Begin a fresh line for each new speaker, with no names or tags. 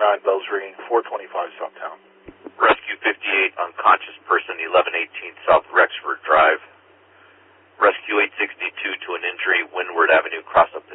bells ringing, 425 Southtown.
Rescue 58, unconscious person, 1118 South Rexford Drive. Rescue 862 to an injury, Windward Avenue, cross a